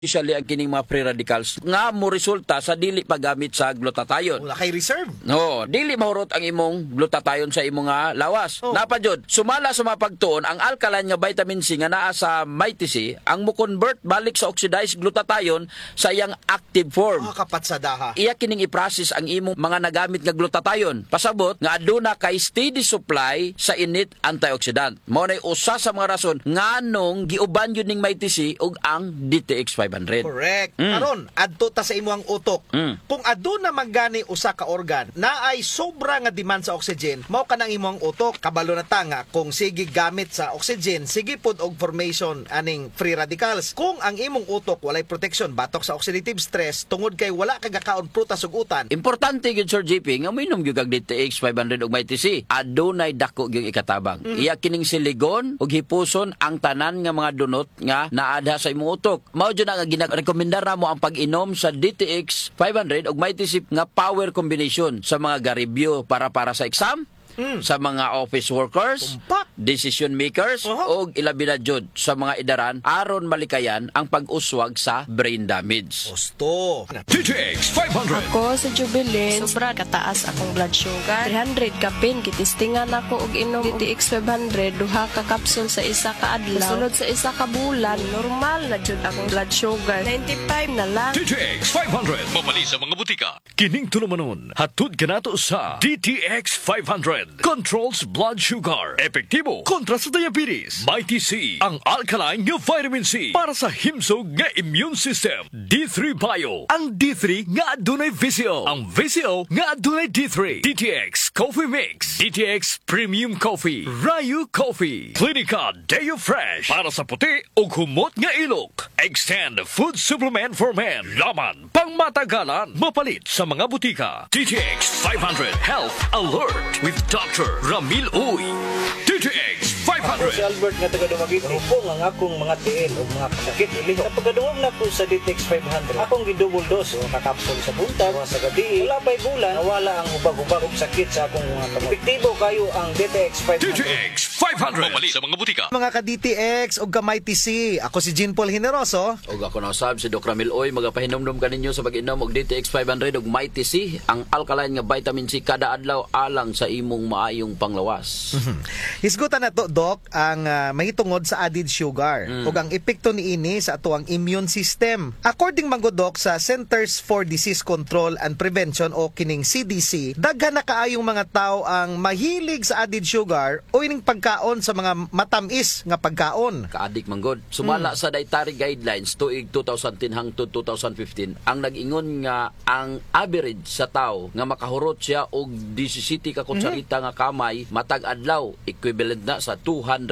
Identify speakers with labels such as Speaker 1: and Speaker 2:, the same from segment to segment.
Speaker 1: Usually ang kining mga free radicals nga mo resulta sa dili paggamit sa glutathione.
Speaker 2: Wala kay reserve.
Speaker 1: No, dili mahurot ang imong glutathione sa imong nga lawas.
Speaker 2: Oh.
Speaker 1: Napajud, sumala sa mapagtuon ang alkaline nga vitamin C nga naa sa Mighty C ang mo-convert balik sa oxidized glutathione sa iyang active form.
Speaker 2: Kapatsadaha.
Speaker 1: Iya kining i-process ang imong mga nagamit nga glutathione. Pasabot nga aduna kay steady supply sa init antioxidant. Mao nay usa sa mga rason nganong giuban yun ning Mighty C ug ang DTX 500.
Speaker 2: Correct. Karon, adto ta sa imong utok.
Speaker 1: Mm.
Speaker 2: Kung aduna magani usa ka organ na ay sobra nga demand sa oxygen, mao kanang imong utok. Kabalo na ta nga kung sige gamit sa oxygen, sige pod og formation aning free radicals. Kung ang imong utok walay protection batok sa oxidative stress tungod kay wala kay gakaon prutas ug utan.
Speaker 1: Importante gyud Sir JP nga minom gyud kag DTX 500 ug Mighty C. Adunay dako gyud ikatabang. Iya kining siligon ug hipuson ang tanan nga mga dunot nga naadha sa imong utok. Mao gyud nga ginarekomendar namo ang pag-inom sa DTX 500 ug Mighty C nga power combination sa mga garibyo para sa exam, sa mga office workers,
Speaker 2: Tumpak.
Speaker 1: decision makers, ug ilabi na jud sa mga idaran aron malikayan ang pag-uswag sa brain damage.
Speaker 2: Gusto.
Speaker 3: DTX 500.
Speaker 4: Ako sa Jubilee, sobra kataas akong blood sugar. 300 kapin, kitistingan ako og inom DTX 500, duha ka kapsul sa isa ka adlaw. Sunod sa isa ka bulan, normal na jud akong blood sugar. 95 na lang.
Speaker 3: DTX 500. Mamali sa mga butika. Kining tulumanon. Hatod ka nato sa DTX 500. Controls blood sugar. Epektibo kontra sa diabetes. Mighty C. Ang alkaline nga vitamin C para sa himsog nga immune system. D3 Bio. Ang D3 nga adunay VCO. Ang VCO nga adunay D3. DTX Coffee Mix. DTX Premium Coffee. Rayu Coffee. Clinica Deo Fresh. Para sa puti o humot nga ilok. Extend Food Supplement for Men. Laman pang matagalan. Mapalit sa mga butika. DTX 500 Health Alert with Dr. Ramil Uy. DTX
Speaker 5: Ako si
Speaker 3: 500.
Speaker 5: Albert nga taga Dumaguete. Rupong ang akong mga tiil o mga kasakit iliho. Napagaduwag na ko sa DTX 500. Akong gidouble dose o kakapsol sa buntag, sa gabi. Wala pa'y bulan, nawala ang hubag-hubag og sakit sa akong mga kamot. Epektibo kayo ang DTX 500.
Speaker 3: DTX 500. Mamali sa mga butika.
Speaker 2: Mga ka-DTX ug ka Mighty C. Ako si Jean Paul Generoso.
Speaker 1: Ug ako na usab si Dr. Ramil Oy, magapahinomdom kaninyo sa pag-inom og DTX 500 ug Mighty C, ang alkaline nga vitamin C kada adlaw alang sa imong maayong panglawas.
Speaker 2: Hisgutan na to, Doc, ang mahitungod sa added sugar ug ang epekto niini sa atuang immune system. According man gud, Doc, sa Centers for Disease Control and Prevention o kining CDC, daghan na kaayong mga tao ang mahilig sa added sugar o ining pagkaon sa mga matamis nga pagkaon.
Speaker 1: Kaadik manggod. Sumala sa dietary guidelines tuig 2010 hangtod 2015, ang nag-ingon nga ang average sa tao nga makahurot siya og 17 ka kutsarita nga kamay matag adlaw, equivalent na sa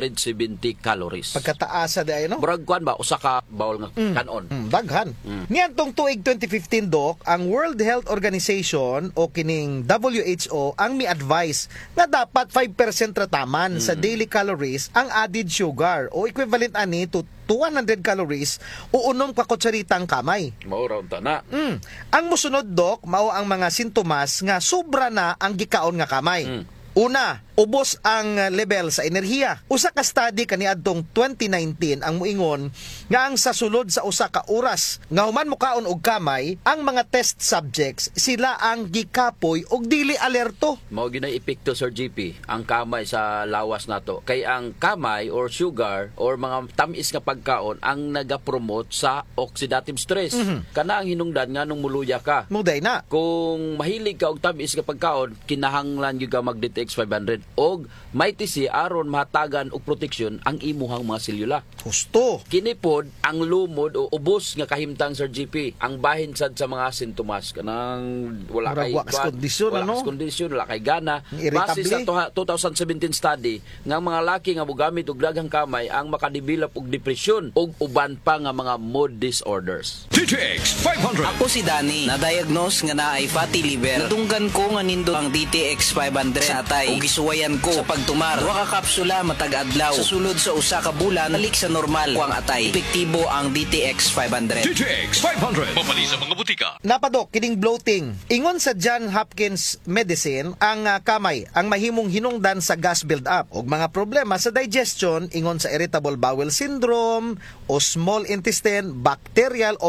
Speaker 1: 270 calories.
Speaker 2: Pagkataas sa day, no?
Speaker 1: Murag kuan ba usa ka bowl nga kanon.
Speaker 2: Daghan. Niadtong tuig 2015, Doc, ang World Health Organization o kining WHO ang mi-advise na dapat 5% rataman sa daily calories ang added sugar o equivalent ani to 200 calories o unom ka kutsaritang kamay.
Speaker 1: Mao raw ta na.
Speaker 2: Ang musunod, Doc, mao ang mga sintomas nga sobra na ang gikaon nga kamay. Una, ubos ang level sa enerhiya. Usa ka study kaniadtong 2019 ang muingon nga ang sa sulod sa usa ka oras nga human mukaon og kamay, ang mga test subjects sila ang gikapoy og dili alerto.
Speaker 1: Mao ginay epekto, Sir GP, ang kamay sa lawas nato. Kay ang kamay or sugar or mga tamis nga pagkaon ang nagapromote sa oxidative stress. Kana ang hinungdan nga nung muluya ka.
Speaker 2: Muday na.
Speaker 1: Kung mahilig ka og tamis nga pagkaon, kinahanglan gyud ka mag DTX 500 og Mighty C aron mahatagan og proteksyon ang imuhang mga selula.
Speaker 2: Gusto.
Speaker 1: Kini pod ang lumod o ubos nga kahimtang, Sir GP, ang bahin sad sa mga sintomas kanang wala
Speaker 2: Murag
Speaker 1: kay
Speaker 2: wax kondisyon,
Speaker 1: wala
Speaker 2: ano?
Speaker 1: kas kondisyon, wala kay gana.
Speaker 2: Irritable.
Speaker 1: Base sa 2017 study nga mga laki nga mogamit og daghang kamay ang makadevelop og depresyon ug uban pa nga mga mood disorders.
Speaker 3: DTX 500.
Speaker 6: Ako si Danny, na-diagnose nga na ay fatty liver. Natunggan ko nga nindo ang DTX 500 sa atay. Ug gisuway kinabuhayan ko sa pagtumar. Duha ka kapsula matag adlaw. Sa sulod sa usa ka bulan, balik sa normal ko ang atay. Epektibo ang DTX 500.
Speaker 3: DTX 500. Mamali sa mga butika.
Speaker 2: Napadok, kining bloating. Ingon sa John Hopkins Medicine, ang kamay ang mahimong hinungdan sa gas build-up o mga problema sa digestion ingon sa irritable bowel syndrome o small intestine, bacterial